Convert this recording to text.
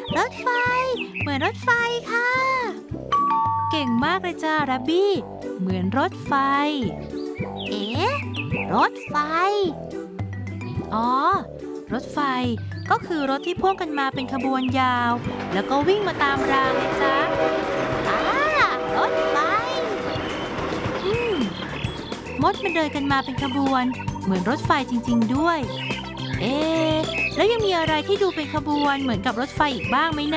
รถไฟเหมือนรถไฟค่ะเก่งมากเลยจ้ารับบี้เหมือนรถไฟเอ๊ะรถไฟอ๋อรถไฟก็คือรถที่พ่วงกันมาเป็นขบวนยาวแล้วก็วิ่งมาตามรางเลยจ้ารถไฟอืมมดมันเดินกันมาเป็นขบวนเหมือนรถไฟจริงๆด้วยเอ๊ะแล้วยังมีอะไรที่ดูเป็นขบวนเหมือนกับรถไฟอีกบ้างไหมนะ